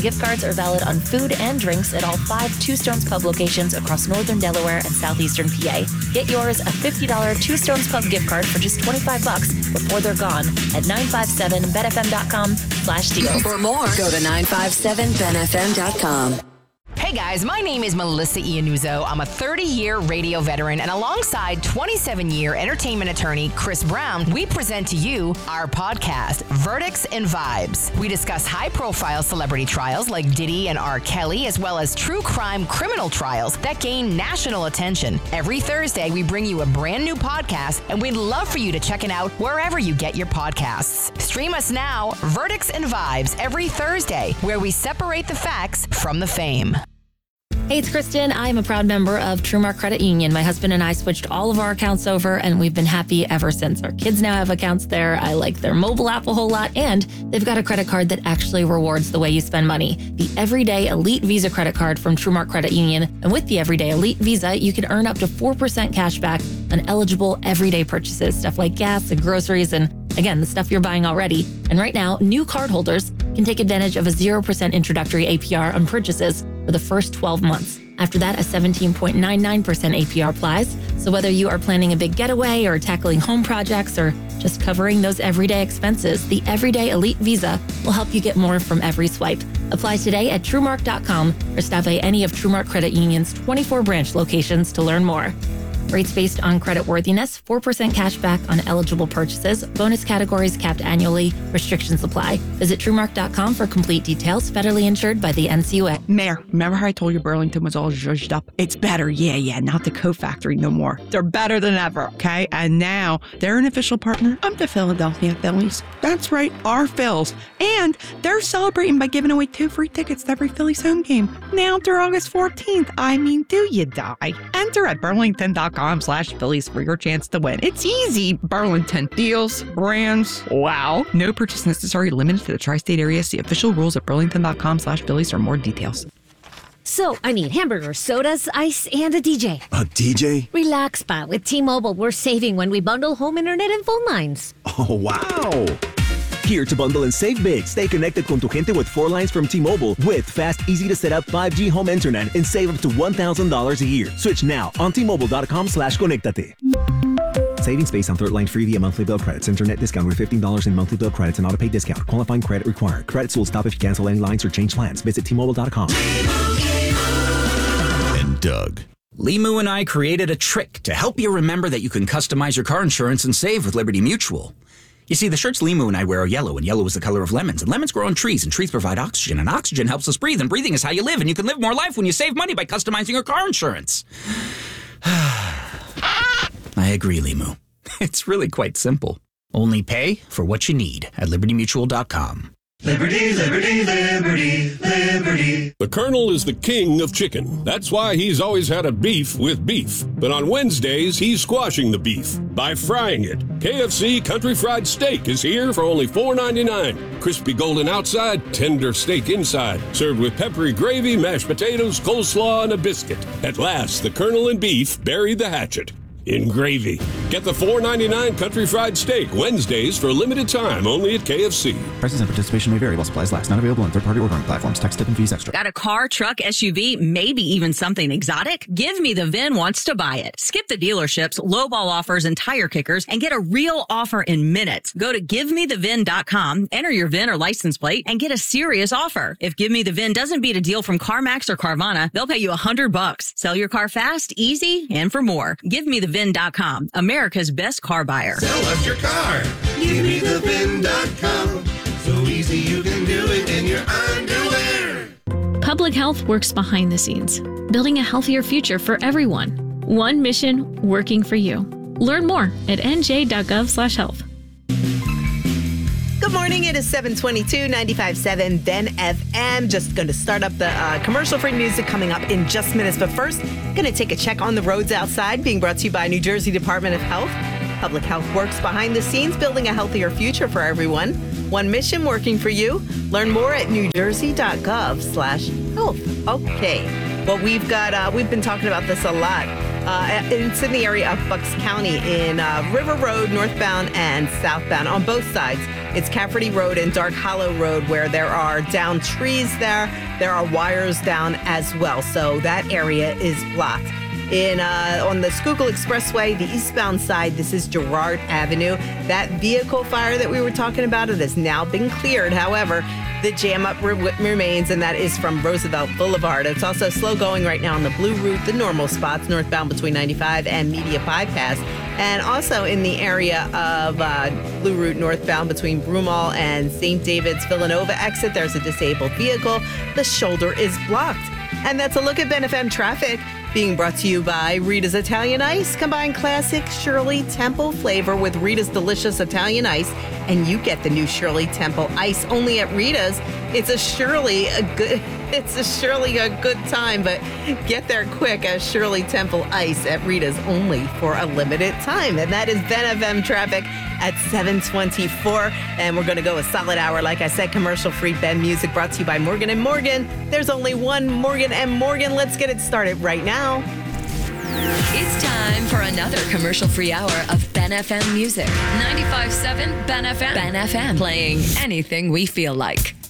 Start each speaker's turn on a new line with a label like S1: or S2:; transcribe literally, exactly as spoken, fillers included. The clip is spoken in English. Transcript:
S1: gift cards are valid on food and drinks at all five Two Stones Pub locations across northern Delaware and southeastern P A. Get yours a fifty dollars Two Stones Pub gift card for just twenty-five bucks before they're gone at nine five seven bet f m dot com slash deals.
S2: For more, go to nine five seven bet f m dot com.
S3: Hey guys, my name is Melissa Iannuzzo. I'm a thirty-year radio veteran, and alongside twenty-seven-year entertainment attorney Chris Brown, we present to you our podcast, Verdicts and Vibes. We discuss high-profile celebrity trials like Diddy and R. Kelly, as well as true crime criminal trials that gain national attention. Every Thursday, we bring you a brand new podcast, and we'd love for you to check it out wherever you get your podcasts. Stream us now, Verdicts and Vibes, every Thursday, where we separate the facts from the fame.
S1: Hey, it's Kristen. I am a proud member of TrueMark Credit Union. My husband and I switched all of our accounts over, and we've been happy ever since. Our kids now have accounts there. I like their mobile app a whole lot, and they've got a credit card that actually rewards the way you spend money. The Everyday Elite Visa credit card from TrueMark Credit Union. And with the Everyday Elite Visa, you can earn up to four percent cash back on eligible everyday purchases, stuff like gas and groceries, and again, the stuff you're buying already. And right now, new cardholders can take advantage of a zero percent introductory A P R on purchases for the first twelve months. After that, a seventeen point nine nine percent A P R applies. So whether you are planning a big getaway or tackling home projects or just covering those everyday expenses, the Everyday Elite Visa will help you get more from every swipe. Apply today at TrueMark dot com or stop by any of TrueMark Credit Union's twenty-four branch locations to learn more. Rates based on credit worthiness, four percent cash back on eligible purchases, bonus categories capped annually, restrictions apply. Visit TrueMark dot com for complete details, federally insured by the N C U A.
S4: Mayor, remember how I told you Burlington was all zhuzhed up? It's better, yeah, yeah, not the Coke Factory no more. They're better than ever, okay? And now they're an official partner of the Philadelphia Phillies. That's right, our Phils. And they're celebrating by giving away two free tickets to every Phillies home game. Now through August fourteenth. I mean, do you die? Enter at Burlington dot com slash Phillies for your chance to win. It's easy. Burlington. Deals, brands, wow. No purchase necessary, limited to the tri-state area. See official rules at Burlington dot com slash Phillies for more details.
S5: So, I need hamburgers, sodas, ice, and a D J.
S6: A D J?
S5: Relax, Spot. With T-Mobile, we're saving when we bundle home internet and phone lines.
S6: Oh, wow. Here to bundle and save big. Stay connected con tu gente with four lines from T-Mobile with fast, easy-to-set-up five G home internet and save up to one thousand dollars a year. Switch now on T Mobile dot com slash conectate. Savings based on third line free via monthly bill credits. Internet discount with fifteen dollars in monthly bill credits and auto-pay discount. Qualifying credit required. Credits will stop if you cancel any lines or change plans. Visit T Mobile dot com.
S7: And Doug. Limu and I created a trick to help you remember that you can customize your car insurance and save with Liberty Mutual. You see, the shirts Limu and I wear are yellow, and yellow is the color of lemons, and lemons grow on trees, and trees provide oxygen, and oxygen helps us breathe, and breathing is how you live, and you can live more life when you save money by customizing your car insurance. I agree, Limu. It's really quite simple. Only pay for what you need at Liberty Mutual dot com.
S8: Liberty, liberty, liberty, liberty.
S9: The Colonel is the king of chicken. That's why he's always had a beef with beef. But on Wednesdays, he's squashing the beef by frying it. K F C Country Fried Steak is here for only four ninety-nine. Crispy golden outside, tender steak inside. Served with peppery gravy, mashed potatoes, coleslaw, and a biscuit. At last, the Colonel and beef buried the hatchet in gravy. Get the four ninety-nine Country Fried Steak Wednesdays for a limited time only at K F C.
S10: Prices and participation may vary while supplies last. Not available on third-party ordering platforms. Tax, tip, and fees extra.
S11: Got a car, truck, S U V, maybe even something exotic? Give Me the V I N wants to buy it. Skip the dealerships, lowball offers, and tire kickers and get a real offer in minutes. Go to give me the V I N dot com, enter your V I N or license plate, and get a serious offer. If Give Me the V I N doesn't beat a deal from CarMax or Carvana, they'll pay you a hundred bucks. Sell your car fast, easy, and for more. give me the V I N dot com, America's best car buyer.
S8: Sell us your car. give me the V I N dot com. So easy you can do it in your underwear.
S12: Public health works behind the scenes, building a healthier future for everyone. One mission working for you. Learn more at n j dot gov slash health.
S13: Good morning. It is seven twenty-two, ninety-five point seven Ben F M. Just going to start up the uh, commercial-free music coming up in just minutes. But first, going to take a check on the roads outside, being brought to you by New Jersey Department of Health. Public health works behind the scenes, building a healthier future for everyone. One mission working for you. Learn more at new jersey dot gov slash health. Okay. Well, we've got, uh, we've been talking about this a lot. Uh, it's in the area of Bucks County in uh, River Road, northbound and southbound on both sides. It's Cafferty Road and Dark Hollow Road where there are down trees there. There are wires down as well. So that area is blocked. In uh, on the Schuylkill Expressway, the eastbound side, this is Girard Avenue. That vehicle fire that we were talking about, it has now been cleared. However, the jam up re- remains, and that is from Roosevelt Boulevard. It's also slow going right now on the Blue Route, the normal spots, northbound between ninety-five and Media Bypass. And also in the area of uh, Blue Route northbound between Broomall and Saint David's Villanova exit, there's a disabled vehicle. The shoulder is blocked. And that's a look at Ben F M traffic, being brought to you by Rita's Italian Ice. Combine classic Shirley Temple flavor with Rita's delicious Italian Ice, and you get the new Shirley Temple Ice only at Rita's. It's a Shirley a good it's a Shirley a good time, but get there quick as Shirley Temple Ice at Rita's only for a limited time. And that is Ben F M traffic at seven twenty-four. And we're going to go a solid hour. Like I said, commercial-free Ben Music brought to you by Morgan and Morgan. There's only one Morgan and Morgan. Let's get it started right now.
S2: It's time for another commercial-free hour of Ben F M Music. ninety-five point seven Ben F M. Ben F M. Playing anything we feel like.